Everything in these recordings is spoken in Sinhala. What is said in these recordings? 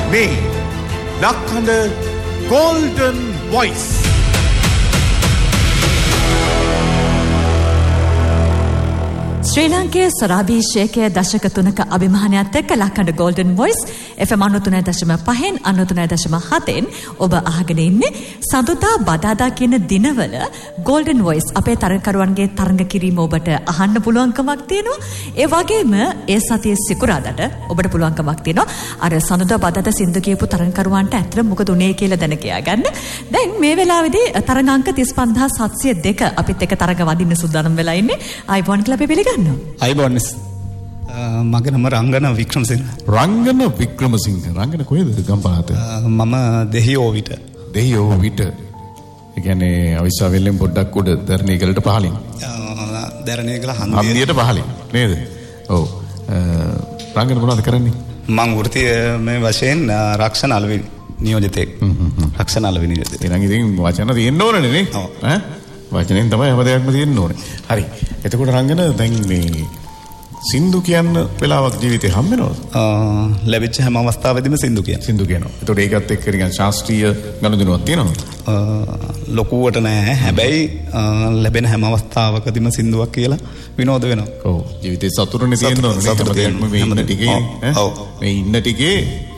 මේ ලක්හඬ Golden Voice. ශ්‍රී ලංකයේ ස්වරාභිෂේකය දශක 3ක අභිමානයත් එක්ක ලක්හඬ Golden Voice FM 93.5 93.7 ඔබ අහගෙන ඉන්නේ සඳුදා බදාදා කියන දිනවල Golden Voice අපේ තරඟකරුවන්ගේ තරඟ කිරීම ඔබට අහන්න පුළුවන්කමක් තියෙනවා. ඒ වගේම ඒ සතියේ සිකුරාදාට ඔබට පුළුවන්කමක් තියෙනවා අර සඳුදා බදාදා සින්දු කියපු තරඟකරුවන්ට ඇත්තට මොකද උනේ කියලා දැන කියා ගන්න. දැන් මේ වෙලාවේදී තරඟ අංක 35702 අපිත් එක්ක තරඟ වදින්න සූදානම් වෙලා ඉන්නේ. ආයිබෝන් කියලා අපි පිළිගන්නවා. අයිබෝන්ස් මගේ නම රංගන වික්‍රමසිංහ. රංගන වික්‍රමසිංහ. රංගන කොහෙද ගම්පහත? මම දෙහියෝ විට. දෙහියෝ විට. ඒ කියන්නේ අවිස්සාවෙල්ලෙන් පොඩ්ඩක් උඩ දරණේගලට පහලින්. දරණේගල හන්දියට පහලින් නේද? ඔව්. රංගන මොනවද කරන්නේ? මම වෘත්තීය වශයෙන් රක්ෂණ අලවිනි නියෝජිතයෙක්. රක්ෂණ අලවිනි නියෝජිතයෙක්. එහෙනම් ඉතින් වචන තියෙන්න ඕනනේ නේ? ඈ වචනෙන් තමයි හැම දෙයක්ම තියෙන්න ඕනේ. හරි. එතකොට රංගන දැන් මේ සින්දු කියන්න වෙලාවක් ජීවිතේ හම් වෙනවද? ලැබිච්ච හැම අවස්ථාවෙදිම සින්දු කියනවා. එතකොට ඒකත් එක්ක නිකන් ශාස්ත්‍රීය ගනුදෙනුවක් තියෙනවද? ලොකුවට නෑ. හැබැයි ලැබෙන හැම අවස්ථාවකදීම සින්දුවක් කියලා විනෝද වෙනවා. ඔව්. ජීවිතේ සතුටුනේ තියෙන්න ඕනේ. හැම දෙයක්ම මේ ඉන්න ටිකේ ඔව්. මේ ඉන්න ටිකේ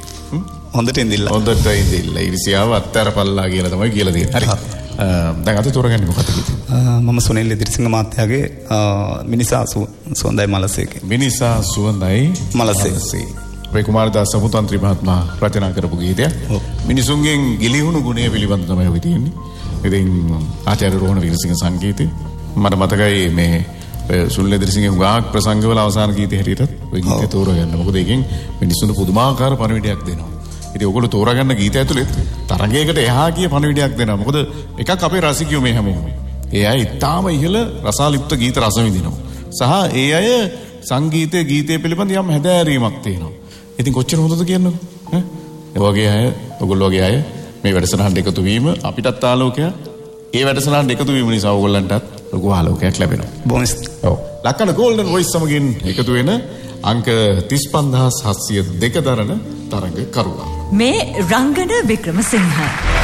හොඳට ඉඳිල්ල. ඉරිසියාව අත්තරපල්ලා කියලා තමයි කියලා තියෙන්නේ. හරි. දැන් අද තෝරගන්නේ මොකක්ද කිව්වේ? මම සුනිල් ඉදිරිසිංහ මහත්තයාගේ මිනිසා සුවඳයි මලසේ. මිනිසා සුවඳයි මලසේ. අපේ කුමාරදාස සමුතන්ත්‍රි මහත්මයා රචනා කරපු ගීතයක්. මිනිසුන්ගෙන් ගිලිහුණු ගුණය පිළිබඳ තමයි ඔය තියෙන්නේ. ඉතින් ආචාර්ය රෝහණ වීරසිංහ සංගීතේ මට මතකයි මේ සුනිල් ඉදිරිසිංහගේ හුඟක් ප්‍රසංගවල අවසාන ගීතේ හැටියට ඔය ගීතය තෝරගන්න. මොකද ඒකෙන් මිනිසුන්ට පුදුමාකාර පණිවිඩයක් දෙනවා. ඉතින් ඔයගොල්ලෝ තෝරාගන්න ගීත ඇතුළේ තරංගයකට එහා ගිය පණිවිඩයක් දෙනවා. මොකද එකක් අපේ රසිකයෝ මේ හැමෝම. ඒ අය ඊටාම ඉහළ රසාලිප්ත ගීත රස විඳිනවා. සහ ඒ අය සංගීතයේ ගීතය පිළිබඳ යම් හැදෑරීමක් තියෙනවා. ඉතින් කොච්චර හොඳද කියන්නකෝ. ඈ ඒ වගේ අය ඔයගොල්ලෝ වගේ අය මේ වැඩසටහනට එකතු වීම අපිටත් ආලෝකයක්. ඒ වැඩසටහනට එකතු වීම නිසා ඔයගොල්ලන්ටත් ලොකු ආලෝකයක් ලැබෙනවා. බොනස්. ඔව්. ලක්කන Golden Voice සමගින් එකතු වෙන අංක 35702 දරන තරඟ කරුවා. මේ රංගන වික්‍රමසිංහ